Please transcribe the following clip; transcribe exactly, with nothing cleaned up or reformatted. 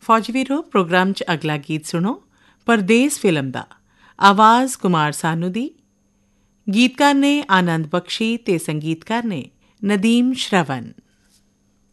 ਫੌਜੀ ਵੀਰੋ, ਪ੍ਰੋਗਰਾਮ 'ਚ ਅਗਲਾ ਗੀਤ ਸੁਣੋ ਪਰਦੇਸ ਫਿਲਮ ਦਾ। ਆਵਾਜ਼ ਕੁਮਾਰ ਸਾਨੂ ਦੀ, ਗੀਤਕਾਰ ਨੇ ਆਨੰਦ ਬਖਸ਼ੀ ਅਤੇ ਸੰਗੀਤਕਾਰ ਨੇ ਨਦੀਮ ਸ਼ਰਵਨ।